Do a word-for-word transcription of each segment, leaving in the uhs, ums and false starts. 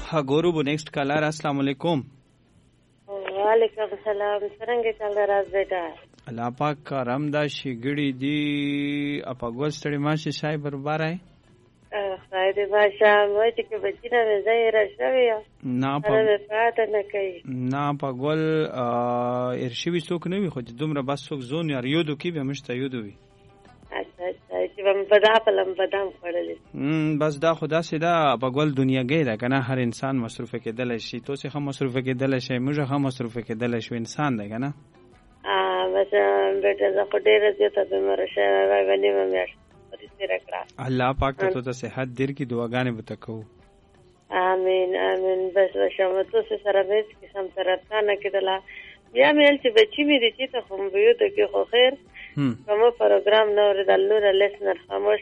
غورو نیکسٹ کالر السلام علیکم. وعلیکم السلام. څنګه چل راز بیٹا؟ الله پاک کرم دا شګړی دی اپا ګول ستړي ماشي شای برابر ہے. خدای دې ماشا مو چې کې بچینا مې زهره شوی نه په پاته نه کوي نه په ګول ارشوي څوک نه وي خو دومره بس څوک زون یا یودو کې به مشته یودو وي. اچھا اچھا چې هم بدا په لم بدام خړلې بس دا خدا سیدا په ګول دنیاګي دا کنه هر انسان مصروف کېدل شي تو سه هم مصروف کېدل شي موږ هم مصروف کېدل شو انسان دی کنه. ا بس بیٹا زه خو ډېر زیاته بیمار شوم غوښنه مې الله پاک ته ته صحت دیر کی دعاګانې وتکو. امين امين. بس وشمتو سره دې چې سم ترتا نه کېدله بیا مې چې بچی مې دې چې ته خو مې ته کې خو خیر کومه پروګرام نو ردل نور لیسنر خاموش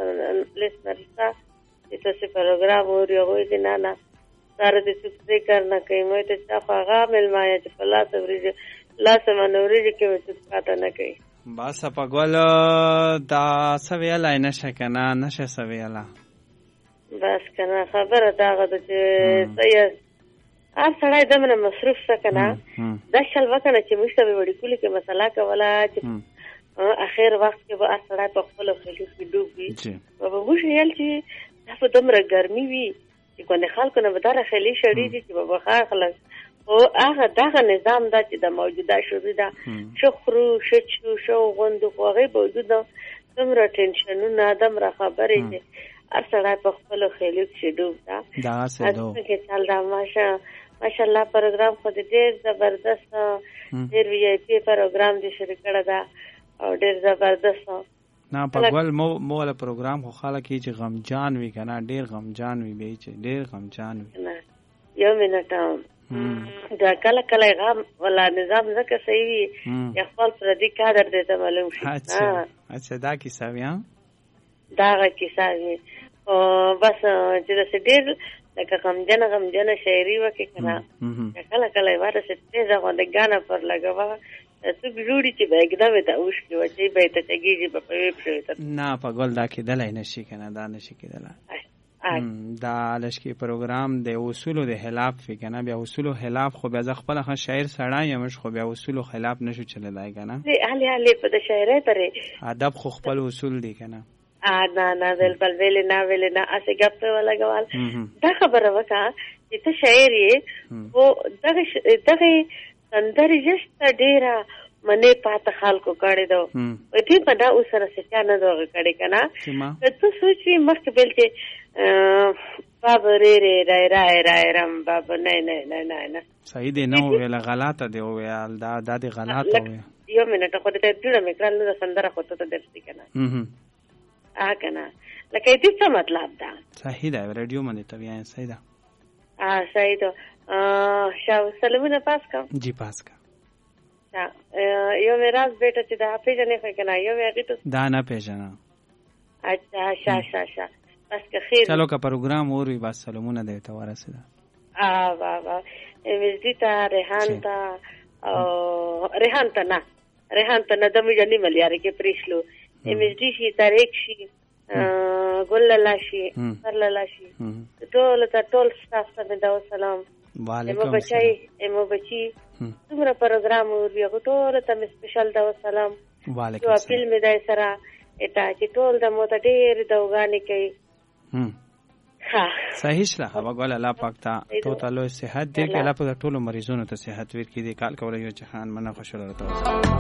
لیسنر تا چې تاسو پروګرام اوري هغه دې نه نه سره دې څه کرنا کوي مې ته تا هغه مل ما چې په لاس ورېږي لاس منوري کې څه پاته نه کوي. بس په ګول دا سویلا نشه کنه نشه سویلا بس کنه خبره دا غته چې سید هر سړی دمنه مصروف سکنه دا شل وکنه چې مشته وړي کلی کې مسله کوله چې اخر وخت کې به هر سړی په خپل خلکو کې ډوبي او به وشیل چې په دمره ګرمي وي چې کنه خلکو نه بدره خلی شړې دي چې به خا خلک او هغه دغه نظام دا چې د موجوده شوې ده شخرو شچو شو غوندو خوغه موجوده څومره ټینشنونه دمره خبرې دي اصله په خپل خلیق شډو دا دا څه دو چې چل دا ماشا ماشاءالله پروګرام خو ډېر زبردست ډېر وی آی پی پروګرام دي شروع کړه دا او ډېر زبردست نه په ول مو مولا پروګرام خو خلک چې غمجان وي کنه ډېر غمجان وي به چې ډېر غمجان وي یو منټ دا کله کله غام ولا نظام زکه صحیح وي خپل پر دې کادر دې ته معلوم شي. اچھا اچھا دا کیسه بیا دا کیسه وي او بس چې د سډیر لکه غم جن غم جن شاعري وکي کنه کله کله ورته تیزه غونډه غانا پر لګوا څو جوړی چې بګدا وته اوس کې وځي به ته تګیږي په پوي پښه نه په ګل دا کې دلای نشي کنه دا نشي کېدل. دا لشکي پروګرام د اصولو د خلاف وی کنه بیا اصولو خلاف خو بیا خپل خ شاعر سړی یمش خو بیا اصولو خلاف نشو چلای کنه علي علي په د شاعرۍ پرې ادب خو خپل اصول دي کنه ا نه نه بل بل ویل نه ویل نه اسه غپ ولا غوال دا خبره وکا چې ته شاعر یې او دغه دغه سندري جست ډیره منه پات خلکو کړي دو په دې په دا اوسره څه نه دوغه کړي کنه ته سوچي مخکې بل چې بابا ری ری رای رای رای رم بابا نه نه نه نه نه صحیح دی نو ویل غلطه دی ویل دا د دې غلطه وی یو منټ خو دې ته جوړه مې کړل نو سندره خو ته درځي کنه هم ا کنه لکه دې څه مطلب دا صحیح دی رادیو باندې ته وایې صحیح ده ا صحیح ده ا شاو سلامونه پاس کا جی پاس کا یو میراث بیٹا چې دا پیژنې خو کنه یو هغه ته دا نه پیژنه. اچھا شا شا شا بس که خیر چلو کا پروګرام اور وی بس سلامونه دی ته ورسېده ا وا وا مزدی تا ریحان تا او ریحان تا نه ریحان تا نه دمه جنې ملياره کې پریشلو مزدی شي تاریخ شي ګل لاشي سر لاشي ټول ته ټول سټاف ته دا سلام وعلیکم السلام ایمو بچی څومره پروګرام ورو ټول ته سپیشل دا سلام وعلیکم السلام خپل می دای سره اته چې ټول د مو ته ډیر دوغانی کوي هم ها صحیح شله هغه ګول الله پاک ته ټوټالو صحت دې کې الله په ټولو مریضونو ته صحت ورکړي دې کال کولای یو جهان منه خوشاله راته